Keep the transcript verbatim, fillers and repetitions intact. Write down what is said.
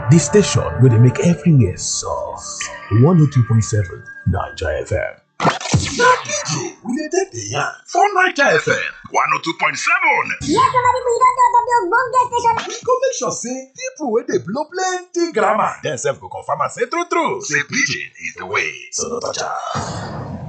The station where they make everywhere soft. one oh two point seven Naija F M. Na D J we dey take the yarn for Naija F M one oh two point seven. Yes, somebody we don talk of the ogbonge station. We go make sure say people wey dey blow plenty grammar dem sef go confirm am say true true say pidgin is the way, so no touch am.